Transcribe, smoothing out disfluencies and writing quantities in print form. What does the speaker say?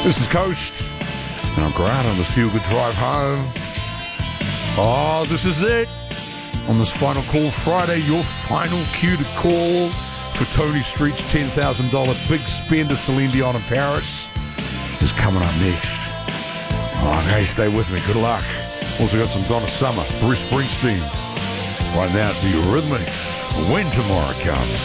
This is Coast. And I'm Grant on this feel-good drive home. Oh, this is it. On this Final Call Friday, your final cue to call for Tony Street's $10,000 big spender Celine Dion in Paris is coming up next. Oh, hey, stay with me. Good luck. Also got some Donna Summer, Bruce Springsteen. Right now it's the Eurythmics. When Tomorrow Comes.